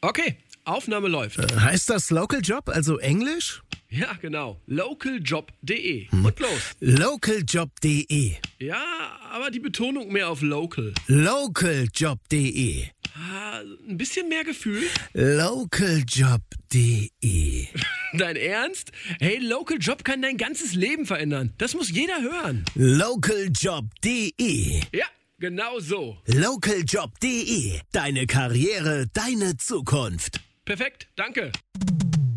Okay, Aufnahme läuft. Heißt das Local Job, also Englisch? Ja, genau. Localjob.de. Und los. Localjob.de. Ja, aber die Betonung mehr auf local. Localjob.de. Ein bisschen mehr Gefühl. Localjob.de. Dein Ernst? Hey, Local Job kann dein ganzes Leben verändern. Das muss jeder hören. Localjob.de. Ja, genau so. Localjob.de. Deine Karriere, deine Zukunft. Perfekt, danke.